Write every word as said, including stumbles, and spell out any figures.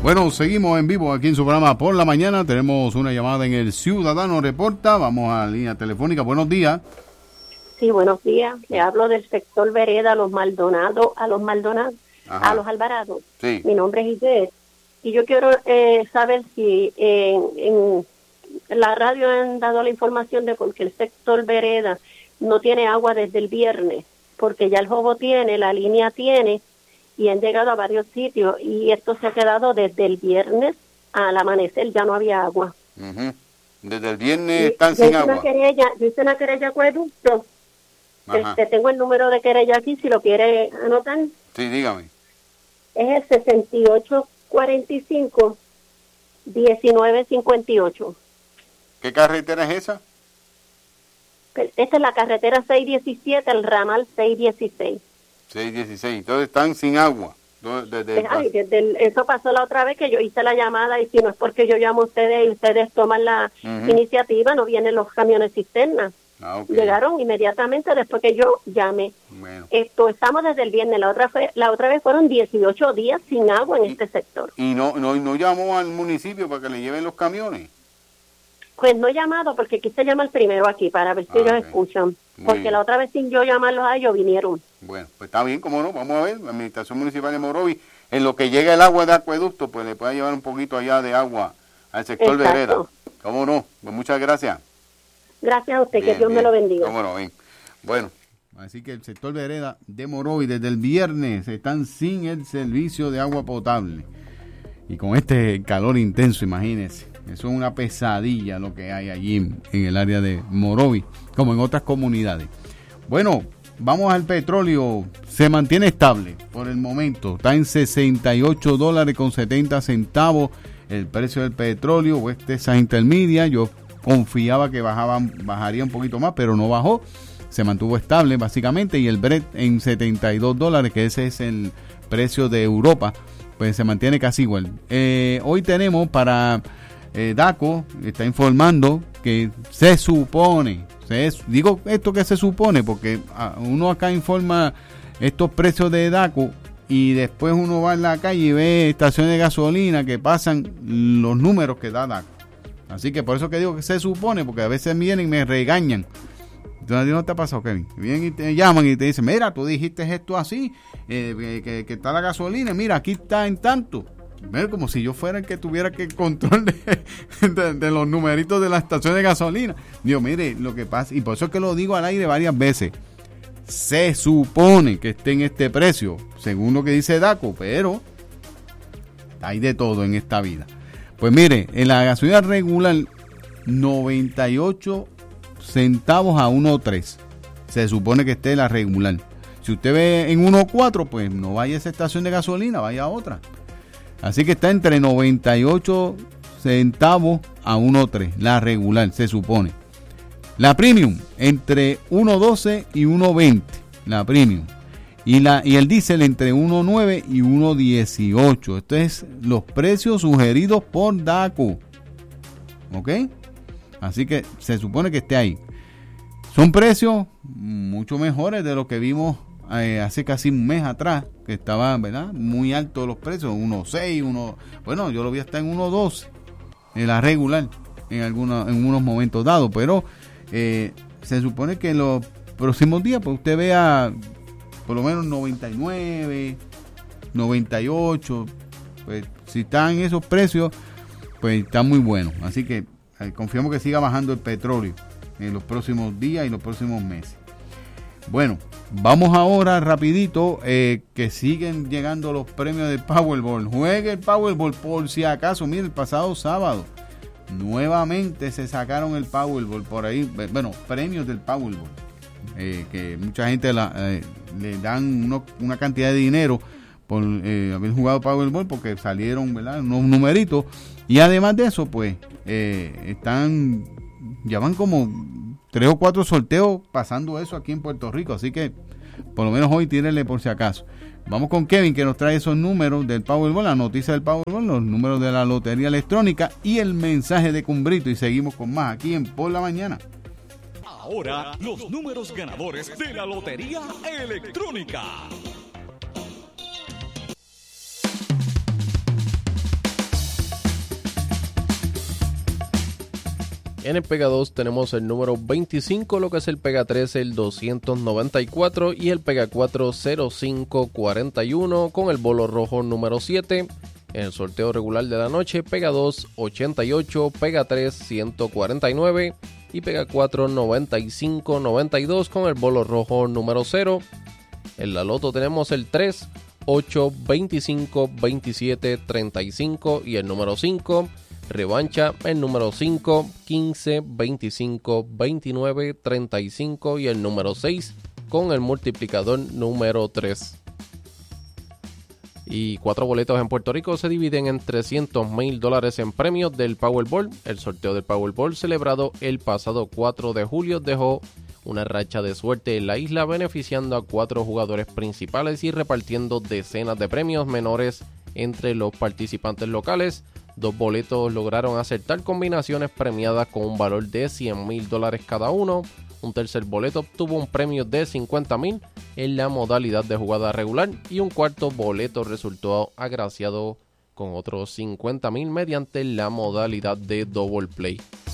Bueno, seguimos en vivo aquí en su programa Por la Mañana. Tenemos una llamada en el Ciudadano Reporta. Vamos a la línea telefónica. Buenos días. Sí, buenos días. Le hablo del sector Vereda, a los Maldonados, a los Maldonados, Ajá. a los Alvarados. Sí. Mi nombre es Isabel. Y yo quiero eh, saber si en, en la radio han dado la información de por qué el sector Vereda no tiene agua desde el viernes, porque ya el Jobo tiene, la línea tiene, y han llegado a varios sitios, y esto se ha quedado desde el viernes al amanecer, ya no había agua. Uh-huh. Desde el viernes Y están yo sin hice agua. Una querella, yo hice una querella acueducto. Este, tengo el número de querella aquí, si lo quiere anotar. Sí, dígame. Es el sesenta y ocho cuarenta y cinco diecinueve cincuenta y ocho. ¿Qué carretera es esa? Esta es la carretera seiscientos diecisiete, el ramal seiscientos dieciséis. seiscientos dieciséis. Entonces están sin agua. Desde, desde Ay, desde el, eso pasó la otra vez que yo hice la llamada, y si no es porque yo llamo a ustedes y ustedes toman la uh-huh. iniciativa, no vienen los camiones cisternas. Ah, okay. Llegaron inmediatamente después que yo llamé. Bueno. Esto estamos desde el viernes, la otra fue, la otra vez fueron dieciocho días sin agua en y, este sector. ¿Y no, no no llamó al municipio para que le lleven los camiones? Pues no he llamado porque quise llamar primero aquí para ver si ah, ellos okay. escuchan. Muy porque bien. La otra vez sin yo llamarlos a ellos vinieron. Bueno, pues está bien, cómo no, vamos a ver, la Administración Municipal de Morovis, en lo que llega el agua de acueducto, pues le puede llevar un poquito allá de agua al sector Exacto. Vereda. ¿Cómo no? Pues muchas gracias. Gracias a usted, bien, que Dios bien. me lo bendiga. ¿Cómo no? Bien. Bueno, así que el sector Vereda de Morovis desde el viernes están sin el servicio de agua potable. Y con este calor intenso, imagínense, eso es una pesadilla lo que hay allí en, en el área de Morovis, como en otras comunidades. Bueno, vamos al petróleo, se mantiene estable por el momento, está en sesenta y ocho dólares con setenta centavos el precio del petróleo, West Texas Intermedia. Yo confiaba que bajaban, bajaría un poquito más, pero no bajó, se mantuvo estable básicamente, y el Brent en setenta y dos dólares, que ese es el precio de Europa, pues se mantiene casi igual. Eh, hoy tenemos para eh, DACO, está informando que se supone, se, digo esto que se supone, porque uno acá informa estos precios de DACO y después uno va en la calle y ve estaciones de gasolina que pasan los números que da DACO. Así que por eso que digo que se supone, porque a veces vienen y me regañan. Entonces, ¿no te ha pasado, Kevin? Vienen y te llaman y te dicen, mira, tú dijiste esto así, eh, que, que está la gasolina, mira, aquí está en tanto. Mira, como si yo fuera el que tuviera que control de, de, de los numeritos de la estación de gasolina. Digo, mire, lo que pasa, y por eso es que lo digo al aire varias veces, se supone que esté en este precio, según lo que dice DACO, pero hay de todo en esta vida. Pues mire, en la gasolina regular, noventa y ocho centavos a uno tres. Se supone que esté la regular. Si usted ve en uno cuatro, pues no vaya a esa estación de gasolina, vaya a otra. Así que está entre noventa y ocho centavos a uno tres, la regular, se supone. La premium, entre uno doce y uno veinte, la premium. Y, la, y el diésel entre uno nueve y uno dieciocho. Estos es los precios sugeridos por DACO. ¿Ok? Así que se supone que esté ahí. Son precios mucho mejores de lo que vimos eh, hace casi un mes atrás, que estaban, ¿verdad?, muy altos los precios, uno seis, uno, bueno, yo lo vi hasta en uno doce, en la regular, en algunos, en unos momentos dados, pero eh, se supone que en los próximos días, pues usted vea por lo menos noventa y nueve, noventa y ocho, pues si están esos precios, pues está muy bueno. Así que eh, confiamos que siga bajando el petróleo en los próximos días y los próximos meses. Bueno, vamos ahora rapidito, eh, que siguen llegando los premios del Powerball. Juegue el Powerball por si acaso. Mire, el pasado sábado nuevamente se sacaron el Powerball por ahí, bueno, premios del Powerball. Eh, que mucha gente la, eh, le dan uno, una cantidad de dinero por eh, haber jugado Powerball, porque salieron, ¿verdad?, unos numeritos, y además de eso, pues eh, están, ya van como tres o cuatro sorteos pasando eso aquí en Puerto Rico, así que por lo menos hoy tírenle por si acaso. Vamos con Kevin, que nos trae esos números del Powerball, la noticia del Powerball, los números de la lotería electrónica y el mensaje de Cumbrito, y seguimos con más aquí en Por la Mañana. Ahora, los números ganadores de la Lotería Electrónica. En el Pega dos tenemos el número veinticinco, lo que es el Pega tres, el doscientos noventa y cuatro y el Pega cuatro cero cinco cuarenta y uno con el bolo rojo número siete. En el sorteo regular de la noche, Pega dos ochenta y ocho, Pega tres ciento cuarenta y nueve y Pega cuatro noventa y cinco noventa y dos con el bolo rojo número cero. En la loto tenemos el tres, ocho, veinticinco, veintisiete, treinta y cinco y el número cinco. Revancha el número cinco, quince, veinticinco, veintinueve, treinta y cinco y el número seis con el multiplicador número tres. Y cuatro boletos en Puerto Rico se dividen en trescientos mil dólares en premios del Powerball. El sorteo del Powerball celebrado el pasado cuatro de julio dejó una racha de suerte en la isla, beneficiando a cuatro jugadores principales y repartiendo decenas de premios menores entre los participantes locales. Dos boletos lograron acertar combinaciones premiadas con un valor de cien mil dólares cada uno. Un tercer boleto obtuvo un premio de cincuenta mil en la modalidad de jugada regular y un cuarto boleto resultó agraciado con otros cincuenta mil mediante la modalidad de double play.